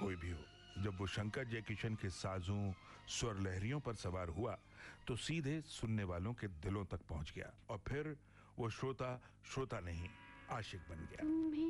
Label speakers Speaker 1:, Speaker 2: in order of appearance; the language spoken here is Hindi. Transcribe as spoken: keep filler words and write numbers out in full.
Speaker 1: कोई भी हो, जब वो शंकर जयकिशन के साजों स्वर लहरियों पर सवार हुआ तो सीधे सुनने वालों के दिलों तक पहुंच गया और फिर वो श्रोता श्रोता नहीं आशिक बन गया।